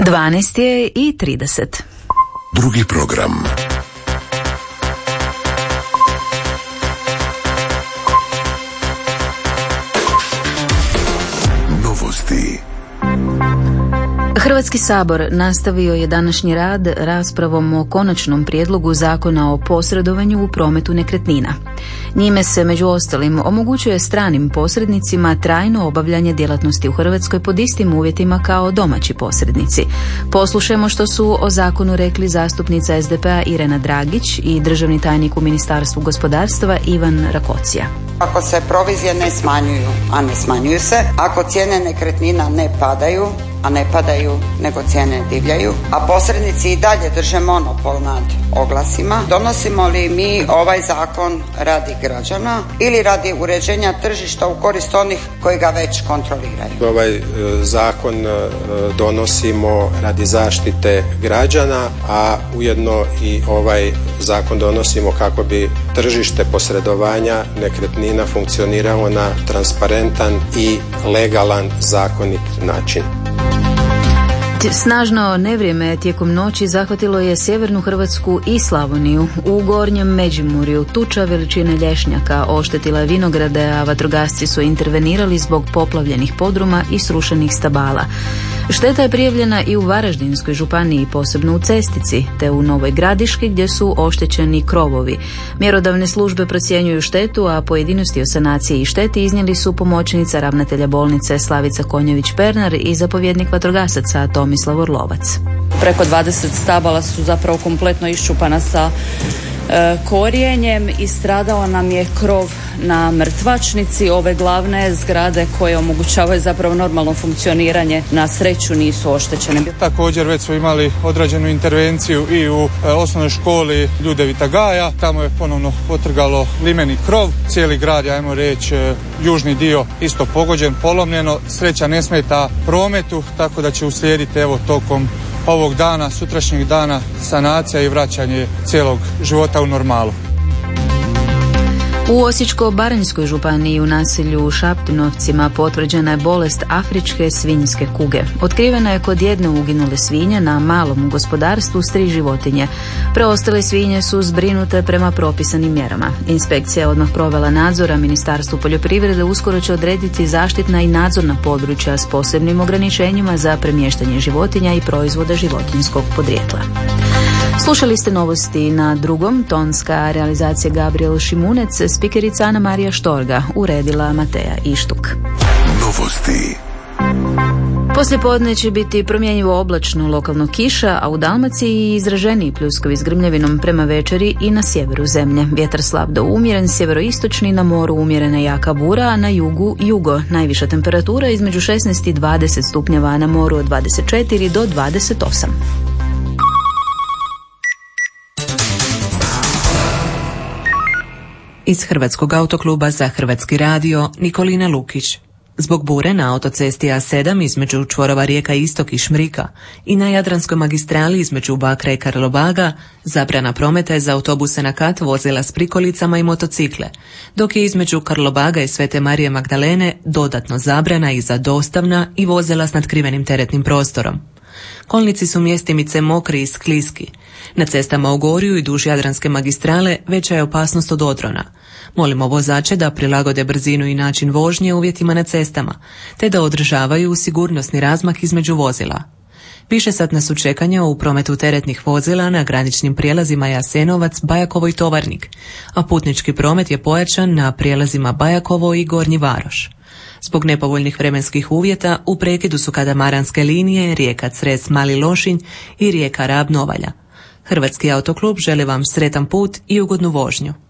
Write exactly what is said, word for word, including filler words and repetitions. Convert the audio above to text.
dvanaest je i trideset. Drugi program. Novosti. Hrvatski sabor nastavio je današnji rad raspravom o konačnom prijedlogu zakona o posredovanju u prometu nekretnina. Njime se među ostalim omogućuje stranim posrednicima trajno obavljanje djelatnosti u Hrvatskoj pod istim uvjetima kao domaći posrednici. Poslušajmo što su o zakonu rekli zastupnica es de pe a Irena Dragić i državni tajnik u Ministarstvu gospodarstva Ivan Rakocija. Ako se provizije ne smanjuju, a ne smanjuju se, ako cijene nekretnina ne padaju, a ne padaju nego cijene divljaju, a posrednici i dalje drže monopol nad oglasima, donosimo li mi ovaj zakon radi građana ili radi uređenja tržišta u korist onih koji ga već kontroliraju? Ovaj e, zakon e, donosimo radi zaštite građana, a ujedno i ovaj zakon donosimo kako bi tržište posredovanja nekretnina funkcioniralo na transparentan i legalan, zakonit način. Snažno nevrijeme tijekom noći zahvatilo je sjevernu Hrvatsku i Slavoniju. U gornjem Međimurju tuča veličine lješnjaka oštetila vinograde, a vatrogasci su intervenirali zbog poplavljenih podruma i srušenih stabala. Šteta je prijavljena i u Varaždinskoj županiji, posebno u Cestici, te u Novoj Gradiški gdje su oštećeni krovovi. Mjerodavne službe procjenjuju štetu, a pojedinosti o sanaciji i šteti iznijeli su pomoćnica ravnatelja bolnice Slavica Konjević-Pernar i zapovjednik vatrogasaca Tomislav Orlovac. Preko dvadeset stabala su zapravo kompletno iščupana sa e, korijenjem i stradao nam je krov na mrtvačnici. Ove glavne zgrade koje omogućavaju zapravo normalno funkcioniranje na sreću nisu oštećene. Također već smo imali određenu intervenciju i u e, osnovnoj školi Ljudevita Gaja. Tamo je ponovno potrgalo limeni krov. Cijeli grad, ajmo reći, e, južni dio isto pogođen, polomljeno. Sreća ne smeta prometu, tako da će uslijediti evo tokom ovog dana, sutrašnjeg dana, sanacija i vraćanje cijelog života u normalu. U Osječko-baranjskoj županiji u naselju Šaptinovcima potvrđena je bolest afričke svinjske kuge. Otkrivena je kod jedne uginule svinje na malom gospodarstvu s tri životinje. Preostale svinje su zbrinute prema propisanim mjerama. Inspekcija je odmah provela nadzor, a Ministarstvo poljoprivrede uskoro će odrediti zaštitna i nadzorna područja s posebnim ograničenjima za premještanje životinja i proizvoda životinjskog podrijetla. Slušali ste novosti na drugom, tonska realizacija Gabriel Šimunec, spikerica Ana Marija Štorga, uredila Mateja Ištuk. Novosti. Poslijepodne će biti promjenjivo oblačno, lokalno kiša, a u Dalmaciji izraženiji pljuskovi s grmljavinom prema večeri i na sjeveru zemlje. Vjetar slab do umjeren, sjeveroistočni, na moru umjerena jaka bura, a na jugu jugo. Najviša temperatura između šesnaest i dvadeset stupnjeva, a na moru od dvadeset četiri do dvadeset osam. Iz Hrvatskog autokluba za Hrvatski radio Nikolina Lukić. Zbog bure na autocesti A sedam između čvorova rijeka Istok i Šmrika i na Jadranskoj magistrali između Bakra i Karlobaga zabrana prometa je za autobuse na kat, vozila s prikolicama i motocikle, dok je između Karlobaga i Svete Marije Magdalene dodatno zabrana i za dostavna i vozila s natkrivenim teretnim prostorom. Kolnici su mjestimice mokri i skliski. Na cestama u Gorju i duž Jadranske magistrale veća je opasnost od odrona. Molimo vozače da prilagode brzinu i način vožnje uvjetima na cestama, te da održavaju sigurnosni razmak između vozila. Višesatna su čekanja u prometu teretnih vozila na graničnim prijelazima Jasenovac, Bajakovo i Tovarnik, a putnički promet je pojačan na prijelazima Bajakovo i Gornji Varoš. Zbog nepovoljnih vremenskih uvjeta u prekidu su katamaranske linije rijeka Cres Mali Lošinj i rijeka Rab Novalja. Hrvatski autoklub želi vam sretan put i ugodnu vožnju.